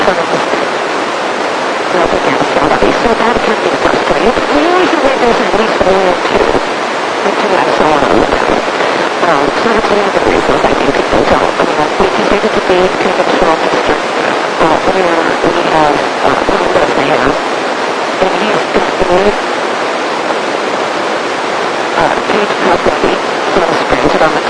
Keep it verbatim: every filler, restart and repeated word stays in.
sort of up against somebody. So that can be frustrating. We usually there's at least one or two that do have someone on the ground. Um, so that's one of the reasons I think people don't. You know, we consider it to be kind of a small district uh, where we have uh, one of those they have, and he's got the new uh, page property, Little Springs, around the